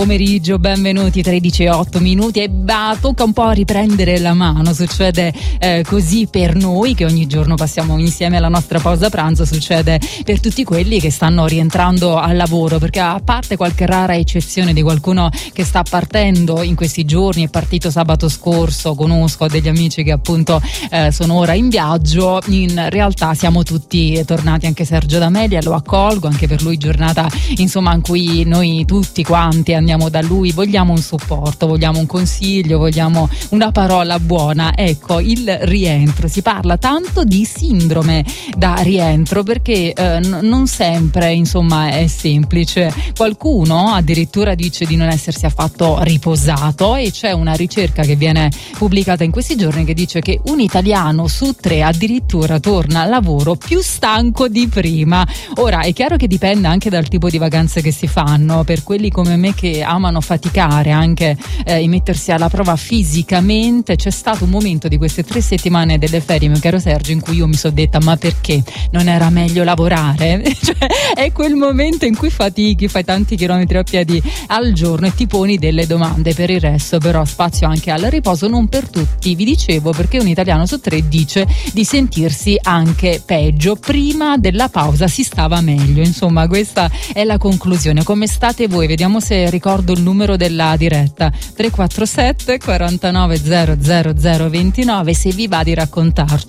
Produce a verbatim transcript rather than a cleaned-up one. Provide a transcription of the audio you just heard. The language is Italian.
Pomeriggio, benvenuti, tredici e otto minuti e bah, tocca un po' riprendere la mano, succede eh, così per noi che ogni giorno passiamo insieme alla nostra pausa pranzo, succede per tutti quelli che stanno rientrando al lavoro, perché a parte qualche rara eccezione di qualcuno che sta partendo in questi giorni, è partito sabato scorso, conosco degli amici che appunto eh, sono ora in viaggio, in realtà siamo tutti tornati, anche Sergio D'Amelia, lo accolgo, anche per lui giornata insomma in cui noi tutti quanti andiamo da lui, vogliamo un supporto, vogliamo un consiglio, vogliamo una parola buona. Ecco, il rientro, si parla tanto di sindrome da rientro perché eh, n- non sempre insomma è semplice, qualcuno addirittura dice di non essersi affatto riposato e c'è una ricerca che viene pubblicata in questi giorni che dice che un italiano su tre addirittura torna al lavoro più stanco di prima. Ora è chiaro che dipende anche dal tipo di vacanze che si fanno, per quelli come me che amano faticare anche eh, e mettersi alla prova fisicamente, c'è stato un momento di queste tre settimane delle ferie, mio caro Sergio, in cui io mi sono detta: ma perché non era meglio lavorare? Cioè, è quel momento in cui fatichi, fai tanti chilometri a piedi al giorno e ti poni delle domande. Per il resto però spazio anche al riposo, non per tutti, vi dicevo, perché un italiano su tre dice di sentirsi anche peggio, prima della pausa si stava meglio. Insomma, questa è la conclusione. Come state voi? Vediamo se ricordo il numero della diretta: tre quattro sette quarantanove zero zero zero ventinove, se vi va di raccontarci